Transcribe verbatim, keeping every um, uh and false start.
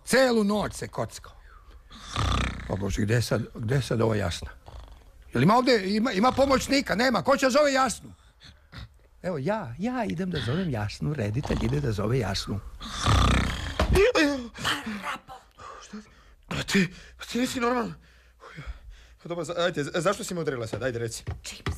Celu noć se kockao. O Bože, gde je sad, gde je sad ovo Jasna? Jel ima ovde, ima, ima pomoćnika? Nema. Ko će zove Jasnu? Evo, ja, ja idem da zovem Jasnu. Reditelj ide da zove Jasnu. Šta ti? Ti nisi normalan. Dobro, ajde, zašto si me udarila sad? Ajde, reci.